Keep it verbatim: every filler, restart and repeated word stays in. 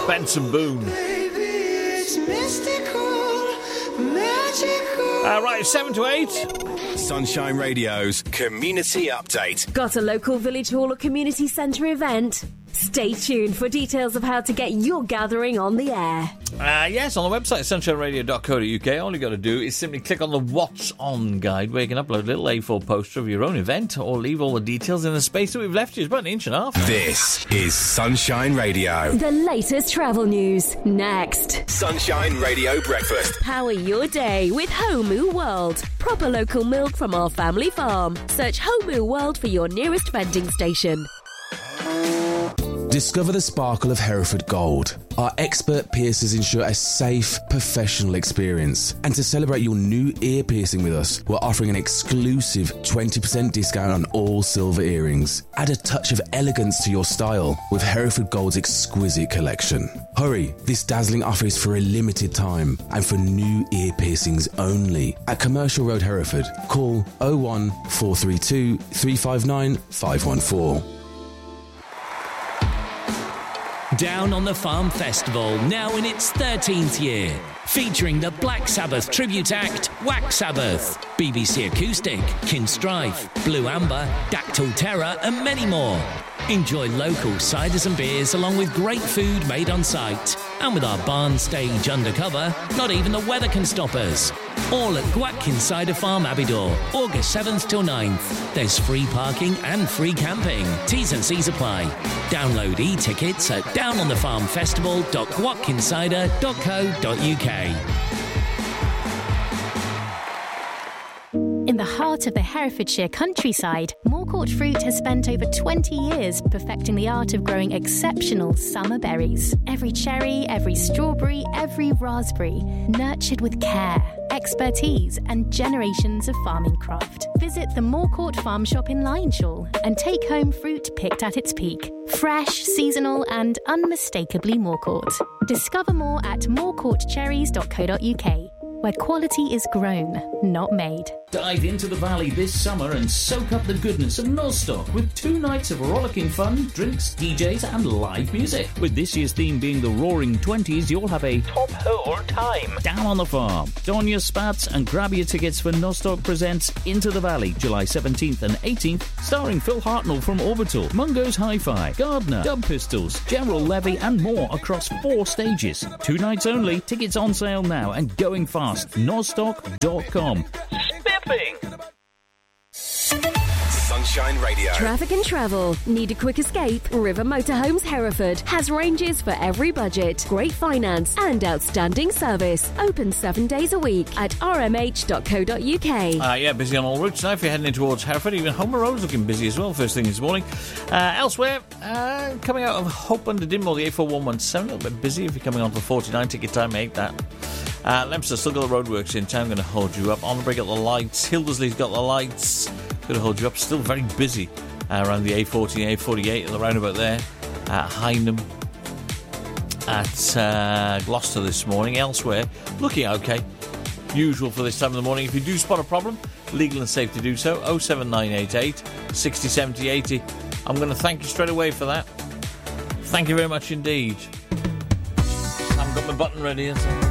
Benson Boone. Baby, it's mystical, magical. Uh, right, seven to eight. Sunshine Radio's Community Update. Got a local village hall or community centre event? Stay tuned for details of how to get your gathering on the air. Uh, yes, on the website, sunshine radio dot co dot uk, all you got to do is simply click on the What's On guide, where you can upload a little A four poster of your own event, or leave all the details in the space that we've left you. It's about an inch and a half. This is Sunshine Radio. The latest travel news, next. Sunshine Radio Breakfast. Power your day with Homu World. Proper local milk from our family farm. Search Homu World for your nearest vending station. Discover the sparkle of Hereford Gold. Our expert piercers ensure a safe, professional experience. And to celebrate your new ear piercing with us, we're offering an exclusive twenty percent discount on all silver earrings. Add a touch of elegance to your style with Hereford Gold's exquisite collection. Hurry, this dazzling offer is for a limited time and for new ear piercings only. At Commercial Road, Hereford, call oh one four three two, three five nine, five one four. Down on the Farm Festival, now in its thirteenth year. Featuring the Black Sabbath tribute act, Wax Sabbath, B B C Acoustic, Kinstrife, Blue Amber, Dactyl Terror and many more. Enjoy local ciders and beers along with great food made on site. And with our barn stage undercover, not even the weather can stop us. All at Gwatkin Cider Farm, Abbeydoor, August seventh till ninth. There's free parking and free camping. T's and C's apply. Download e-tickets at down on the farm festival dot gwatkincider dot co dot uk. In the heart of the Herefordshire countryside, Moorcourt Fruit has spent over twenty years perfecting the art of growing exceptional summer berries. Every cherry, every strawberry, every raspberry, nurtured with care, expertise and generations of farming craft. Visit the Moorcourt Farm Shop in Lyonshaw and take home fruit picked at its peak. Fresh, seasonal and unmistakably Moorcourt. Discover more at moorcourt cherries dot co dot uk, where quality is grown, not made. Dive into the valley this summer and soak up the goodness of Nostock with two nights of rollicking fun, drinks, D Js and live music. With this year's theme being the Roaring Twenties, you'll have a top hole time down on the farm. Don your spats and grab your tickets for Nostock Presents Into the Valley, July seventeenth and eighteenth, starring Phil Hartnell from Orbital, Mungo's Hi-Fi, Gardner, Dub Pistols, General Levy and more across four stages. Two nights only, tickets on sale now and going fast. nostock dot com. Spiffing! Sunshine Radio. Traffic and travel. Need a quick escape? River Motorhomes Hereford has ranges for every budget, great finance and outstanding service. Open seven days a week at r m h dot co dot uk. Uh, yeah, busy on all routes now if you're heading in towards Hereford. Even Homer Road's looking busy as well first thing this morning. Uh, elsewhere, uh, coming out of Hope under Dimmoor, the A four one one seven, a little bit busy if you're coming on to the forty-nine. Ticket time, make that. Uh, Leicester still got the roadworks in town, going to hold you up. On the break, got the lights. Hildersley's got the lights, going to hold you up. Still very busy uh, around the A fourteen, A forty-eight, at the roundabout there. At Hynham, at uh, Gloucester this morning. Elsewhere, looking okay. Usual for this time of the morning. If you do spot a problem, legal and safe to do so. oh seven nine eight eight, six oh, seven oh, eight oh. I'm going to thank you straight away for that. Thank you very much indeed. I haven't got my button ready yet. So.